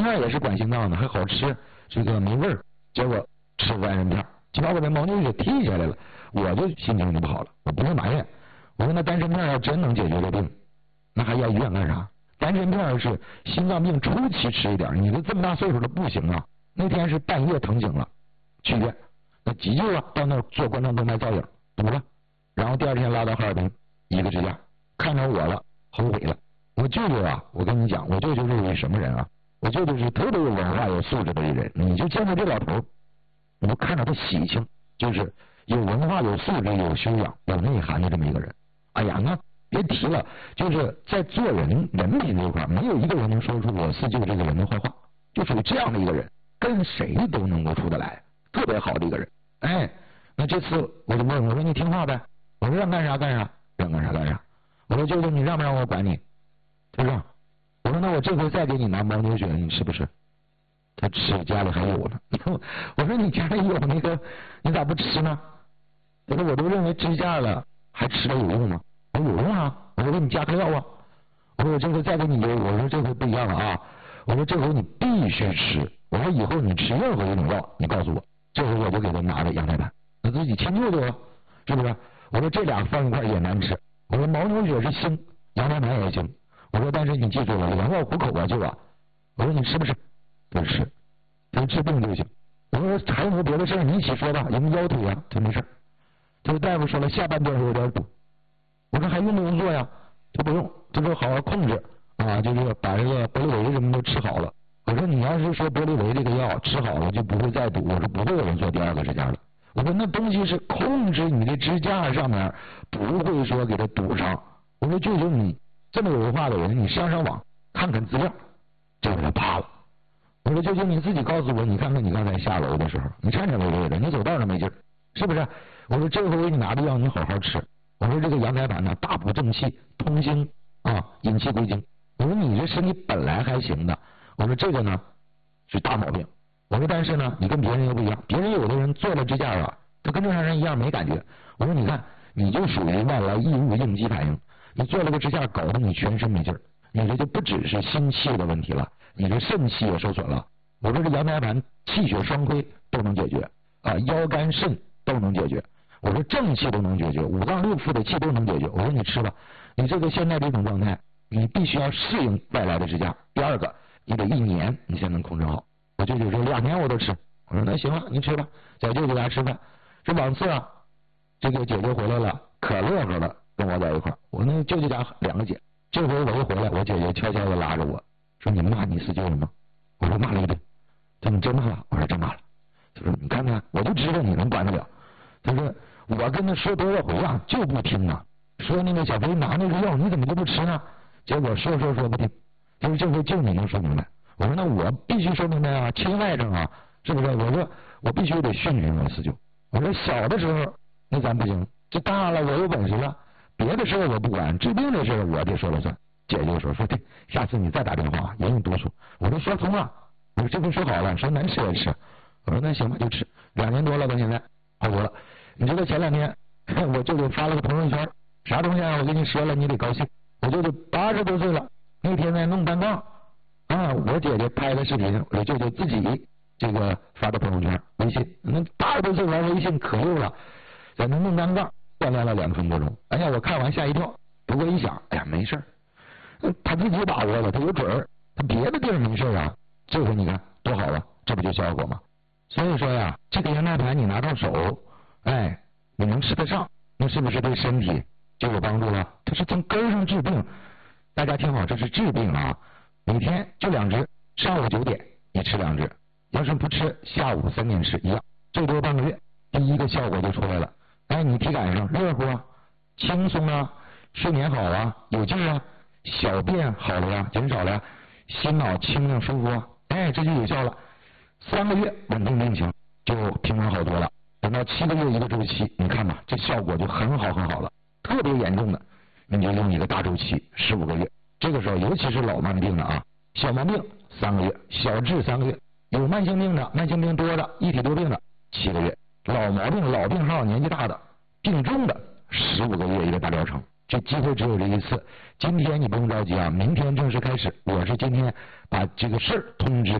片也是管心脏的，还好吃，这个没味儿。结果吃安神片，就把我的牦牛血踢下来了，我就心情就不好了，我不会埋怨。我说那丹参片要真能解决这病，那还要医院干啥？丹参片是心脏病初期吃一点，你都这么大岁数了不行啊。那天是半夜疼醒了，去医院，那急救啊，到那儿做冠状动脉造影，堵了，然后第二天拉到哈尔滨一个支架，看着我了，后悔了。我舅舅啊，我跟你讲，我舅舅是一什么人啊？我舅舅是特别有文化、有素质的一人。你就见到这老头，你就看着他喜庆，就是有文化、有素质、有修养、有内涵的这么一个人。哎呀，那别提了，就是在做人品这一块，没有一个人能说出我四舅这个人的坏话，就属于这样的一个人，跟谁都能够处得来，特别好的一个人。哎，那这次我就问我说你听话呗，我说让干啥干啥，让干啥干啥。我说舅舅你让不让我管你？他让。我说那我这回再给你拿牦牛血，你吃不吃？他吃，家里还有呢。我说你家里有那个，你咋不吃呢？他说我都认为支架了，还吃了有用吗？我说有用啊，我说给你加颗药啊。我说我这回再给你邮，我说这回不一样了啊。我说这回你必须吃。我说以后你吃任何一种药，你告诉我。这回我就给他拿着羊胎盘，他自己亲舅舅啊，是不是？我说这俩放一块也难吃。我说牦牛血是腥，羊胎盘也行。我说但是你记住了，良药苦口啊，舅啊。我说你吃不吃？他说吃，他说治病就行。我说还有没有别的事儿？你一起说吧。有没有腰腿啊？他没事。他说大夫说了下半段有点堵。我说还用不用做呀？他不用，他说好好控制啊，就是把这个玻利维什么都吃好了。我说你要是说玻利维这个药吃好了就不会再堵，我说不会有人做第二个支架了。我说那东西是控制你的支架上面，不会说给它堵上。我说舅舅你这么有文化的人，你上网看看资料。这个他怕了。我说舅舅你自己告诉我，你看看你刚才下楼的时候，你颤颤巍巍的，你走道上没劲儿，是不是？我说这回你拿的药你好好吃。我说这个羊胎盘呢，大补正气，通经啊，引气归经。我说你这身体本来还行的，我说这个呢是大毛病。我说但是呢，你跟别人又不一样，别人有的人做了支架啊，他跟正常人一样没感觉。我说你看，你就属于外来异物应激反应，你做了个支架，搞得你全身没劲儿，你这就不只是心气的问题了，你这肾气也受损了。我说这羊胎盘气血双亏都能解决啊，腰肝肾都能解决。我说正气都能解决，五脏六腑的气都能解决。我说你吃吧，你这个现在这种状态，你必须要适应外来的支架。第二个，你得1年你才能控制好。我舅舅说2年我都吃。我说那行了，你吃吧，在舅舅家吃饭。这往次啊，这个姐姐回来了，可乐呵了，跟我在一块儿。我那舅舅家2个姐，这回我一回来，我姐姐悄悄的拉着我说：“你骂你四舅了吗？”我说骂了一顿。他说你真骂了？我说真骂了。他说你看看，我就知道你能管得了。他说我跟他说多少回啊，就不听啊。说那个小飞拿那个药，你怎么就不吃呢？结果说不听。他说这回就你能说明白。我说那我必须说明白啊，亲外甥啊，是不是？我说我必须得训训我四舅。我说小的时候那咱不行，这大了我有本事了，别的事儿我不管，治病的事儿我得说了算。姐就说对，下次你再打电话严用督促。我说说通了，我说这回说好了，说能吃也吃。我说那行吧，就吃。2年多了到现在好多了。你知道前2天我舅舅发了个朋友圈，啥东西啊？我跟你说了你得高兴。我舅舅80多岁了，那天在弄单杠啊，我姐姐拍的视频，我舅舅自己这个发的朋友圈微信。那80多岁玩微信可溜了，在那弄单杠锻炼了2分多钟。哎呀，我看完吓一跳，不过一想，哎呀没事儿，他自己把握了，他有准儿，他别的地儿没事啊。这回你看多好啊，这不就效果吗？所以说呀，这个羊胎盘你拿到手，哎，你能吃得上，那是不是对身体就有帮助了？它是从根上治病。大家听好，这是治病啊，每天就2支，上午9点你吃2支，要是不吃，下午3点吃一样，最多半个月，第一个效果就出来了。哎，你体感上热乎啊，轻松啊，睡眠好啊，有劲啊，小便好了呀，减少了呀，心脑清亮舒服啊，哎，这就有效了。3个月稳定病情就平稳好多了，等到7个月一个周期，你看吧，这效果就很好了。特别严重的，你就用一个大周期15个月。这个时候尤其是老慢病的啊，小毛病3个月，小治3个月，有慢性病的，慢性病多的，一体多病的7个月，老毛病老病号年纪大的病重的15个月一个大疗程。这机会只有这一次，今天你不用着急啊，明天正式开始。我是今天把这个事儿通知